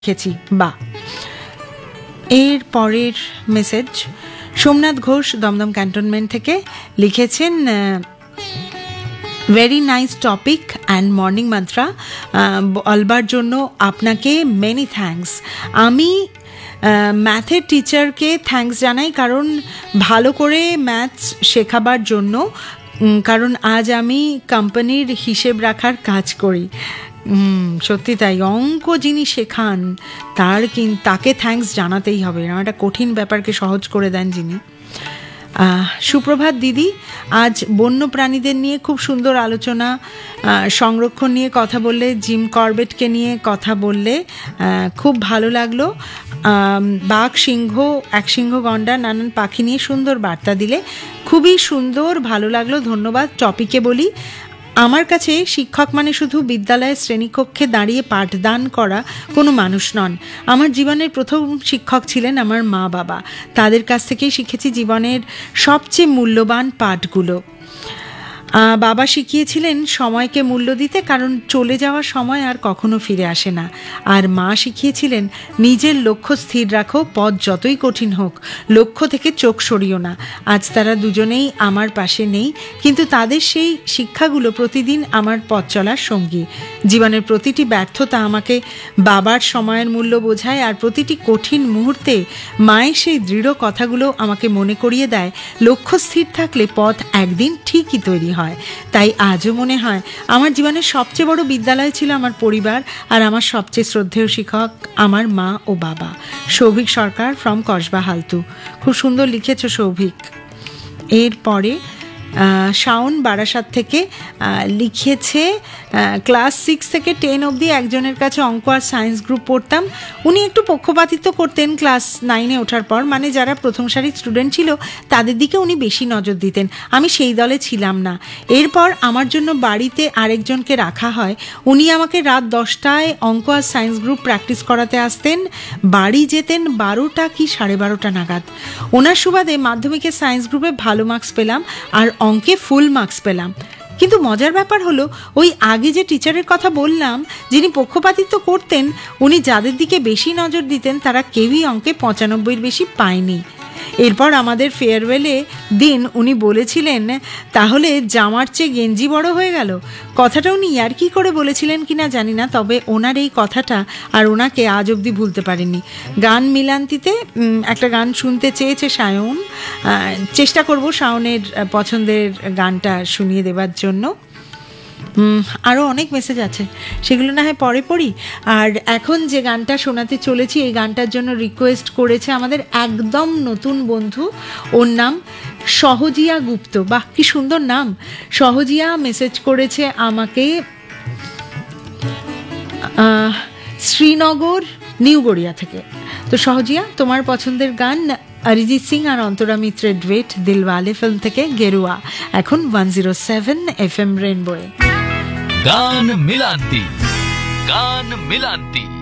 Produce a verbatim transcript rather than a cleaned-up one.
লিখেছি বা। এর পরের মেসেজ সোমনাথ ঘোষ দমদম ক্যান্টনমেন্ট থেকে লিখেছেন, very nice topic and morning mantra, বলবার জন্য আপনাকে মেনি থ্যাঙ্কস। আমি ম্যাথের টিচারকে থ্যাঙ্কস জানাই, কারণ ভালো করে ম্যাথস শেখাবার জন্য, কারণ আজ আমি কোম্পানির হিসেব রাখার কাজ করি। সত্যি তাই, অঙ্ক যিনি শেখান তার কিন তাকে থ্যাঙ্কস জানাতেই হবে, একটা কঠিন ব্যাপারকে সহজ করে দেন যিনি। সুপ্রভাত দিদি, আজ বন্য প্রাণীদের নিয়ে খুব সুন্দর আলোচনা, সংরক্ষণ নিয়ে কথা বললে, জিম করবেটকে নিয়ে কথা বললে, খুব ভালো লাগলো। বাঘ, সিংহ, এক সিংহ গন্ডার, নানান পাখি নিয়ে সুন্দর বার্তা দিলে, খুবই সুন্দর, ভালো লাগলো, ধন্যবাদ। টপিকে বলি, আমার কাছে শিক্ষক মানে শুধু বিদ্যালয়ের শ্রেণীকক্ষে দাঁড়িয়ে পাঠদান করা কোনো মানুষ নন। আমার জীবনের প্রথম শিক্ষক ছিলেন আমার মা বাবা। তাদের কাছ থেকেই শিখেছি জীবনের সবচেয়ে মূল্যবান পাঠগুলো। বাবা শিখিয়েছিলেন সময়কে মূল্য দিতে, কারণ চলে যাওয়ার সময় আর কখনো ফিরে আসে না। আর মা শিখিয়েছিলেন নিজের লক্ষ্য স্থির রাখো, পথ যতই কঠিন হোক, লক্ষ্য থেকে চোখ সরিও না। আজ তারা দুজনেই আমার পাশে নেই, কিন্তু তাদের সেই শিক্ষাগুলো প্রতিদিন আমার পথ চলার সঙ্গী। জীবনের প্রতিটি ব্যর্থতা আমাকে বাবার সময়ের মূল্য বোঝায়, আর প্রতিটি কঠিন মুহূর্তে মায়ের সেই দৃঢ় কথাগুলো আমাকে মনে করিয়ে দেয়, লক্ষ্য স্থির থাকলে পথ একদিন ঠিকই তৈরি হয়। তাই আজও মনে হয় আমার জীবনের সবচেয়ে বড় বিদ্যালয় ছিল আমার পরিবার, আর আমার সবচেয়ে শ্রদ্ধেয় শিক্ষক আমার মা ও বাবা। সৌভিক সরকার ফ্রম কসবা হালতু। খুব সুন্দর লিখেছ সৌভিক। এরপরে শাওন বারাসাত থেকে লিখেছে, ক্লাস সিক্স থেকে টেন অবধি একজনের কাছে অঙ্ক আর সায়েন্স গ্রুপ পড়তাম। উনি একটু পক্ষপাতিত্ব করতেন ক্লাস নাইনে ওঠার পর, মানে যারা প্রথম সারির স্টুডেন্ট ছিল তাদের দিকে উনি বেশি নজর দিতেন। আমি সেই দলে ছিলাম না। এরপর আমার জন্য বাড়িতে আরেকজনকে রাখা হয়। উনি আমাকে রাত দশটায় অঙ্ক আর সায়েন্স গ্রুপ প্র্যাকটিস করাতে আসতেন। বাড়ি যেতেন বারোটা কি সাড়ে বারোটা নাগাদ। ওনার সুবাদে মাধ্যমিকে সায়েন্স গ্রুপে ভালো মার্কস পেলাম, আর অঙ্কে ফুল মার্কস পেলাম। কিন্তু মজার ব্যাপার হলো, ওই আগে যে টিচারের কথা বললাম যিনি পক্ষপাতিত্ব করতেন, উনি যাদের দিকে বেশি নজর দিতেন তারা কেউই অঙ্কে পঁচানব্বইয়ের বেশি পায়নি। এরপর আমাদের ফেয়ারওয়েলে দিন উনি বলেছিলেন, তাহলে জামার চেয়ে গেঞ্জি বড় হয়ে গেল। কথাটা উনি ইয়ার্কি করে বলেছিলেন কিনা জানি না, তবে ওনার এই কথাটা আর ওনাকে আজ অবধি ভুলতে পারেননি। গান মিলান্তিতে একটা গান শুনতে চেয়েছে সায়ন, চেষ্টা করব শাওনের পছন্দের গানটা শুনিয়ে দেবার জন্য। আরও অনেক মেসেজ আছে, সেগুলো না হয় পরে পড়ি। আর এখন যে গানটা শোনাতে চলেছি, এই গানটার জন্য রিকোয়েস্ট করেছে আমাদের একদম নতুন বন্ধু, ওর নাম সহজিয়া গুপ্ত। বাহ, কি সুন্দর নাম। সহজিয়া মেসেজ করেছে আমাকে শ্রীনগর নিউ গড়িয়া থেকে। তো সহজিয়া, তোমার পছন্দের গান অরিজিৎ সিং আর অন্তরা মিত্রের ডুয়েট দিলওয়ালে ফিল্ম থেকে গেরুয়া, এখন one zero seven F M রেনবোয়ে। গান মিলান্তি, গান মিলান্তি।